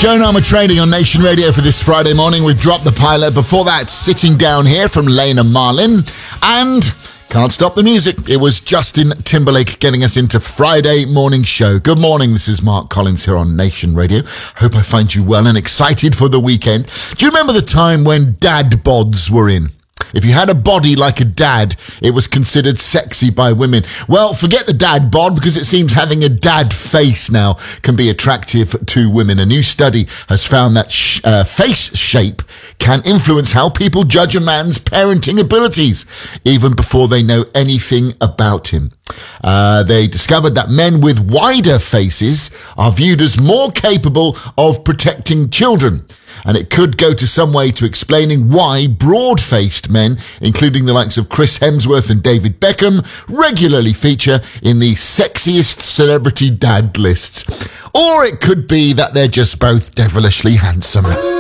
Joan Armour Trading on Nation Radio for this Friday morning. We've dropped the pilot. Before that, Sitting Down Here from Lena Marlin. And Can't Stop the Music. It was Justin Timberlake getting us into Friday morning show. Good morning. This is Mark Collins here on Nation Radio. Hope I find you well and excited for the weekend. Do you remember the time when dad bods were in? If you had a body like a dad, it was considered sexy by women. Well, forget the dad bod, because it seems having a dad face now can be attractive to women. A new study has found that face shape can influence how people judge a man's parenting abilities, even before they know anything about him. They discovered that men with wider faces are viewed as more capable of protecting children. And it could go to some way to explaining why broad-faced men, including the likes of Chris Hemsworth and David Beckham, regularly feature in the sexiest celebrity dad lists. Or it could be that they're just both devilishly handsome.